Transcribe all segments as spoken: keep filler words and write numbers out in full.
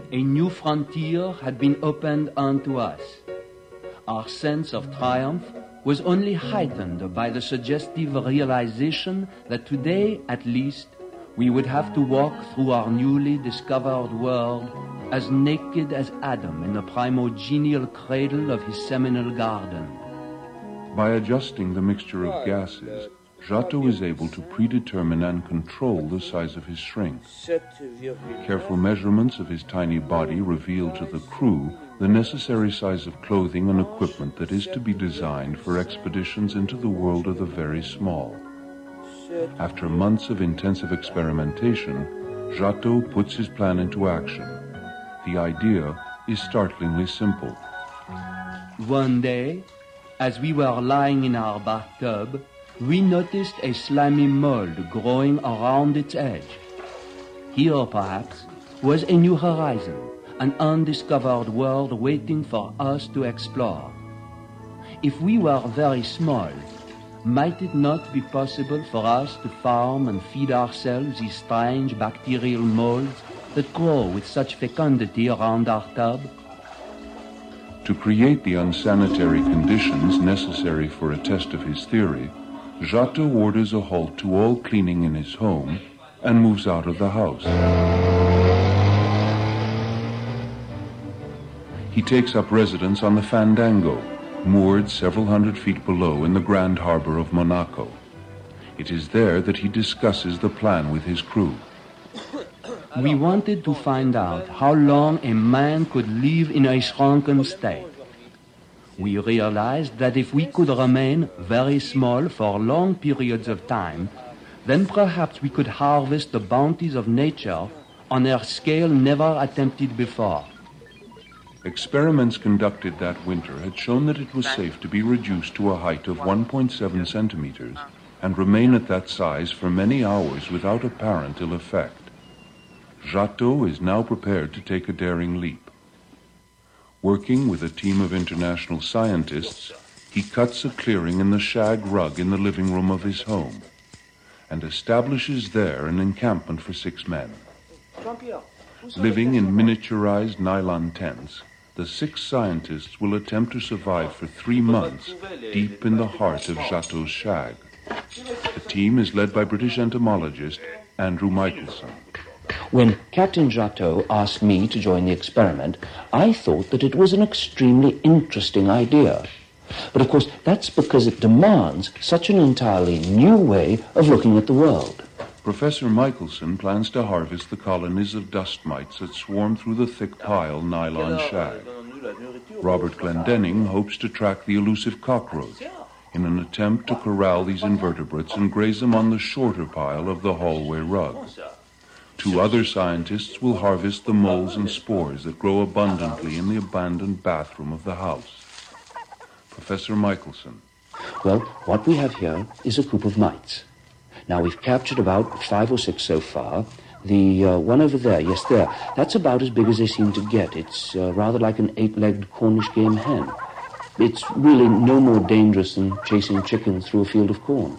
A new frontier had been opened unto us. Our sense of triumph was only heightened by the suggestive realization that today, at least, we would have to walk through our newly discovered world as naked as Adam in the primogenial cradle of his seminal garden. By adjusting the mixture of gases, Giotto is able to predetermine and control the size of his shrink. Careful measurements of his tiny body reveal to the crew the necessary size of clothing and equipment that is to be designed for expeditions into the world of the very small. After months of intensive experimentation, Giotto puts his plan into action. The idea is startlingly simple. One day, as we were lying in our bathtub, we noticed a slimy mold growing around its edge. Here, perhaps, was a new horizon, an undiscovered world waiting for us to explore. If we were very small, might it not be possible for us to farm and feed ourselves these strange bacterial molds that grow with such fecundity around our tub? To create the unsanitary conditions necessary for a test of his theory, Giotto orders a halt to all cleaning in his home and moves out of the house. He takes up residence on the Fandango, moored several hundred feet below in the Grand Harbor of Monaco. It is there that he discusses the plan with his crew. We wanted to find out how long a man could live in a shrunken state. We realized that if we could remain very small for long periods of time, then perhaps we could harvest the bounties of nature on a scale never attempted before. Experiments conducted that winter had shown that it was safe to be reduced to a height of one point seven centimeters and remain at that size for many hours without apparent ill effect. Giotto is now prepared to take a daring leap. Working with a team of international scientists, he cuts a clearing in the shag rug in the living room of his home and establishes there an encampment for six men. Living in miniaturized nylon tents, the six scientists will attempt to survive for three months deep in the heart of Giotto's shag. The team is led by British entomologist Andrew Michelson. When Captain Giotto asked me to join the experiment, I thought that it was an extremely interesting idea. But of course, that's because it demands such an entirely new way of looking at the world. Professor Michelson plans to harvest the colonies of dust mites that swarm through the thick pile nylon shag. Robert Glendinning hopes to track the elusive cockroach in an attempt to corral these invertebrates and graze them on the shorter pile of the hallway rug. Two other scientists will harvest the moles and spores that grow abundantly in the abandoned bathroom of the house. Professor Michelson. Well, what we have here is a group of mites. Now, we've captured about five or six so far. The uh, one over there, yes, there, that's about as big as they seem to get. It's uh, rather like an eight-legged Cornish game hen. It's really no more dangerous than chasing chickens through a field of corn.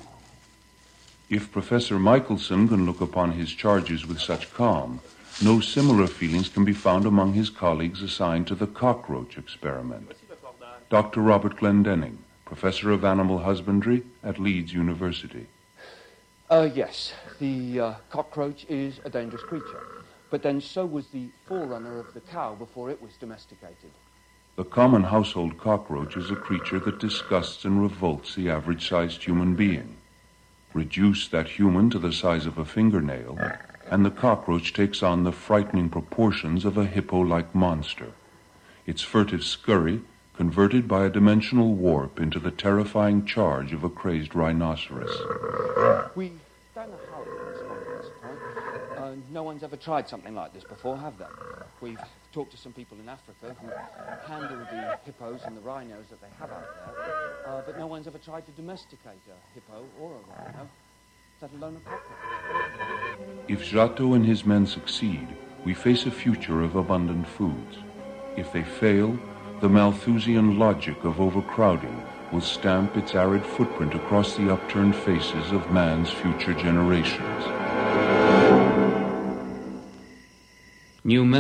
If Professor Michelson can look upon his charges with such calm, no similar feelings can be found among his colleagues assigned to the cockroach experiment. Doctor Robert Glendinning, Professor of Animal Husbandry at Leeds University. Uh, yes, the uh, cockroach is a dangerous creature, but then so was the forerunner of the cow before it was domesticated. The common household cockroach is a creature that disgusts and revolts the average-sized human being. Reduce that human to the size of a fingernail, and the cockroach takes on the frightening proportions of a hippo-like monster. Its furtive scurry converted by a dimensional warp into the terrifying charge of a crazed rhinoceros. We don't know how to respond to this point. Uh, no one's ever tried something like this before, have they? We've talked to some people in Africa who handle the hippos and the rhinos that they have out there, uh, but no one's ever tried to domesticate a hippo or a rhino, let alone a cockroach. If Giotto and his men succeed, we face a future of abundant foods. If they fail, the Malthusian logic of overcrowding will stamp its arid footprint across the upturned faces of man's future generations. New